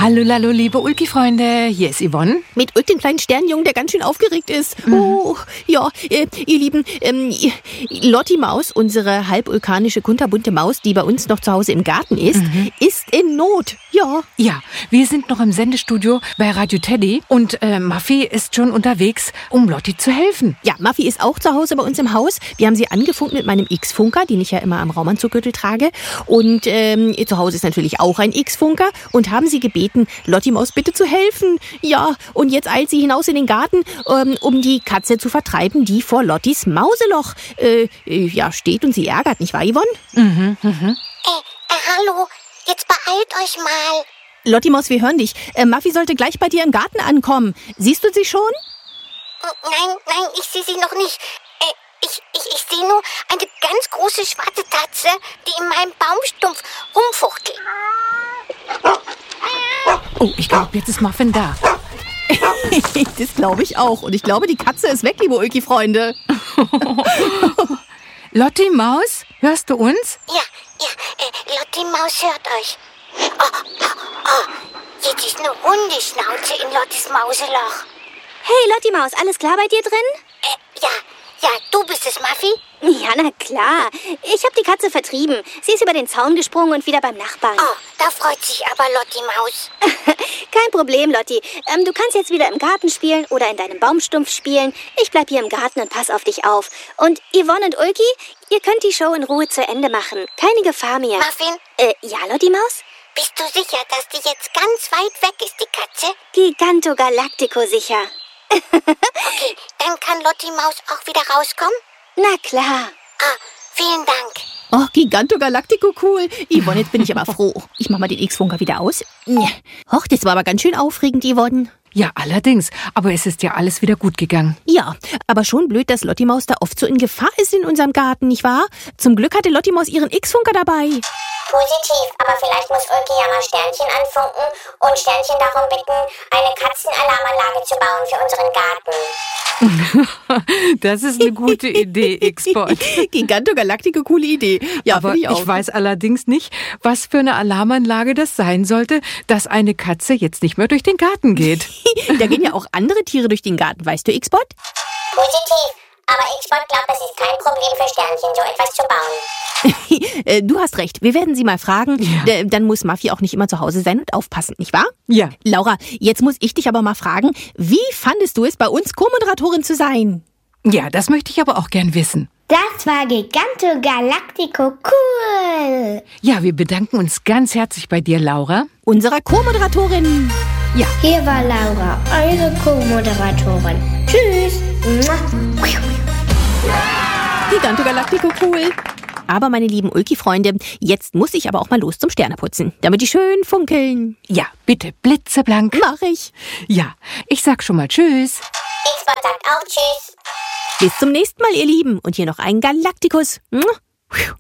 Hallo, lalo, liebe Ulki-Freunde, hier ist Yvonne. Mit Ulk, dem kleinen Sternjungen, der ganz schön aufgeregt ist. Oh, ja, ihr Lieben, Lotti Maus, unsere halbulkanische, kunterbunte Maus, die bei uns noch zu Hause im Garten ist, ist in Not. Ja. Ja, wir sind noch im Sendestudio bei Radio Teddy und Muffy ist schon unterwegs, um Lotti zu helfen. Ja, Muffy ist auch zu Hause bei uns im Haus. Wir haben sie angefunkt mit meinem X-Funker, den ich ja immer am Raumanzuggürtel trage. Und zu Hause ist natürlich auch ein X-Funker und haben sie gebeten, Lotti Maus bitte zu helfen. Ja, und jetzt eilt sie hinaus in den Garten, um die Katze zu vertreiben, die vor Lottis Mauseloch steht und sie ärgert, nicht wahr, Yvonne? Hallo, jetzt beeilt euch mal. Lotti Maus, wir hören dich. Muffy sollte gleich bei dir im Garten ankommen. Siehst du sie schon? Nein, ich sehe sie noch nicht. Ich sehe nur eine ganz große schwarze Tatze, die in meinem Baumstumpf rumfuchtelt. Oh, ich glaube, jetzt ist Muffin da. Das glaube ich auch. Und ich glaube, die Katze ist weg, liebe Ulki-Freunde. Lotti Maus, hörst du uns? Ja, Lotti Maus hört euch. Oh, jetzt ist eine Hundeschnauze in Lottis Mauseloch. Hey, Lotti Maus, alles klar bei dir drin? Ja, du bist es, Muffy? Ja, na klar. Ich habe die Katze vertrieben. Sie ist über den Zaun gesprungen und wieder beim Nachbarn. Oh, da freut sich aber Lotti Maus. Kein Problem, Lotti. Du kannst jetzt wieder im Garten spielen oder in deinem Baumstumpf spielen. Ich bleib hier im Garten und pass auf dich auf. Und Yvonne und Ulki, ihr könnt die Show in Ruhe zu Ende machen. Keine Gefahr mehr. Muffin? Ja, Lotti Maus? Bist du sicher, dass die jetzt ganz weit weg ist, die Katze? Giganto Galactico sicher. Okay, dann kann Lotti Maus auch wieder rauskommen? Na klar. Vielen Dank. Oh, Giganto Galactico, cool. Yvonne, jetzt bin ich aber froh. Ich mach mal den X-Funker wieder aus. Och, das war aber ganz schön aufregend, Yvonne. Ja, allerdings. Aber es ist ja alles wieder gut gegangen. Ja, aber schon blöd, dass Lotti Maus da oft so in Gefahr ist in unserem Garten, nicht wahr? Zum Glück hatte Lotti Maus ihren X-Funker dabei. Positiv, aber vielleicht muss Ulki ja mal Sternchen anfunken und Sternchen darum bitten, eine Katzenalarmanlage zu bauen für unseren Garten. Das ist eine gute Idee, X-Bot. Giganto Galactico, coole Idee. Ja, aber ich auch. Ich weiß allerdings nicht, was für eine Alarmanlage das sein sollte, dass eine Katze jetzt nicht mehr durch den Garten geht. Da gehen ja auch andere Tiere durch den Garten, weißt du, X-Bot? Positiv, aber X-Bot glaubt, es ist kein Problem für Sternchen, so etwas zu bauen. Du hast recht, wir werden sie mal fragen. Ja. Dann muss Muffy auch nicht immer zu Hause sein und aufpassen, nicht wahr? Ja. Laura, jetzt muss ich dich aber mal fragen, wie fandest du es, bei uns Co-Moderatorin zu sein? Ja, das möchte ich aber auch gern wissen. Das war Giganto Galactico cool. Ja, wir bedanken uns ganz herzlich bei dir, Laura. Unserer Co-Moderatorin. Ja. Hier war Laura, eure Co-Moderatorin. Tschüss. Giganto Galactico, cool. Aber meine lieben Ulki-Freunde, jetzt muss ich aber auch mal los zum Sterneputzen, damit die schön funkeln. Ja, bitte, blitzeblank. Mach ich. Ja, ich sag schon mal Tschüss. X-Bot sagt auch Tschüss. Bis zum nächsten Mal, ihr Lieben. Und hier noch ein Galactikus.